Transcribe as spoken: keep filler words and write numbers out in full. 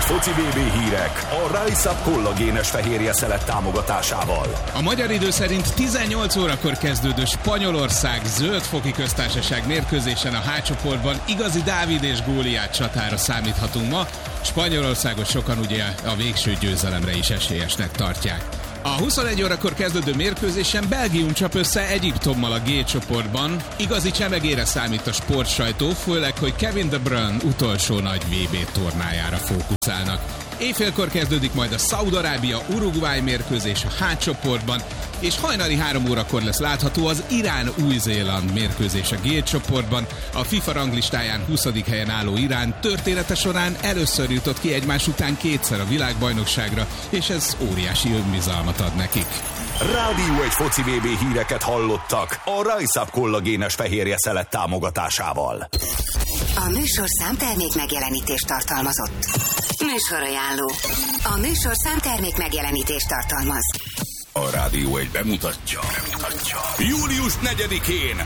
egy foci vé bé hírek a Rise Up kollagénes fehérje szelet támogatásával. A magyar idő szerint tizennyolc órakor kezdődő Spanyolország Zöld-foki köztársaság mérkőzésen a H csoportban igazi Dávid és Góliát csatára számíthatunk ma. Spanyolországot sokan ugye a végső győzelemre is esélyesnek tartják. A huszonegy órakor kezdődő mérkőzésen Belgium csap össze Egyiptommal a G csoportban. Igazi csemegére számít a sportsajtó, főleg, hogy Kevin De Bruyne utolsó nagy vé bé tornájára fókuszálnak. Éjfélkor kezdődik majd a Szaúd-Arábia-Uruguay mérkőzés a H csoportban, és hajnali három órakor lesz látható az Irán-Új-Zéland mérkőzés a G csoportban. A FIFA ranglistáján huszadik helyen álló Irán története során először jutott ki egymás után kétszer a világbajnokságra, és ez óriási önbizalmat ad nekik. Rádió egy foci vé bé híreket hallottak a Rise Up kollagénes fehérje szelet támogatásával. A műsorszám termék megjelenítést tartalmazott. Műsorajánló. A műsorszám termék megjelenítést tartalmaz. A Rádió egy bemutatja. bemutatja. július negyedikén